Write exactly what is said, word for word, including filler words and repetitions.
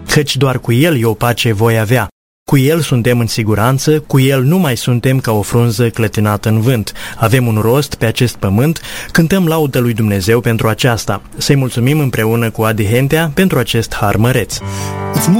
căci doar cu El eu pace voi avea. Cu El suntem în siguranță, cu El nu mai suntem ca o frunză clătinată în vânt. Avem un rost pe acest pământ, cântăm laudă lui Dumnezeu pentru aceasta. Să-i mulțumim împreună cu Adi Hentea pentru acest har măreț.